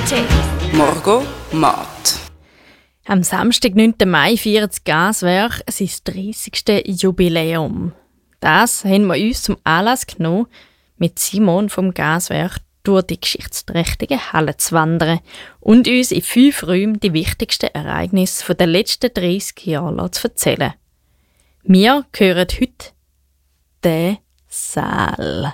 Morgo Mat. Am Samstag, 9. Mai, feiert das Gaswerk sein 30. Jubiläum. Das haben wir uns zum Anlass genommen, mit Simon vom Gaswerk durch die geschichtsträchtige Halle zu wandern und uns in 5 Räumen die wichtigsten Ereignisse der letzten 30 Jahre zu erzählen. Wir hören heute den Saal.